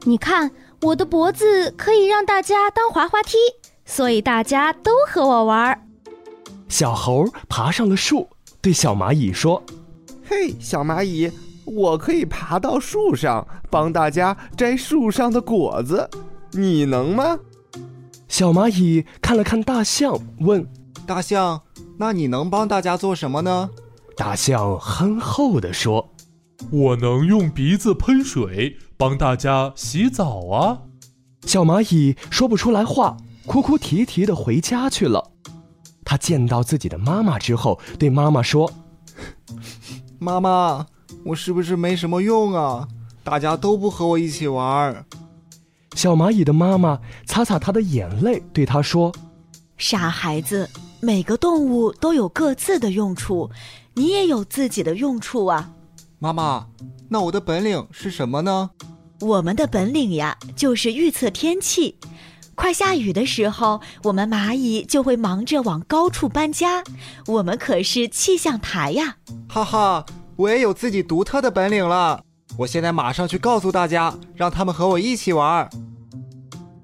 你看，我的脖子可以让大家当滑滑梯，所以大家都和我玩。 小猴爬上了树，对小蚂蚁说： 嘿，小蚂蚁，我可以爬到树上，帮大家摘树上的果子，你能吗？ 小蚂蚁看了看大象，问： 大象，那你能帮大家做什么呢？ 大象憨厚地说： 我能用鼻子喷水，帮大家洗澡啊。 小蚂蚁说不出来话，哭哭啼啼地回家去了。他见到自己的妈妈之后，对妈妈说： 妈妈，我是不是没什么用啊？大家都不和我一起玩。 小蚂蚁的妈妈擦擦他的眼泪，对他说： 傻孩子，每个动物都有各自的用处，你也有自己的用处啊。 妈妈，那我的本领是什么呢？ 我们的本领呀，就是预测天气。快下雨的时候，我们蚂蚁就会忙着往高处搬家，我们可是气象台呀。 哈哈，我也有自己独特的本领了。我现在马上去告诉大家，让他们和我一起玩。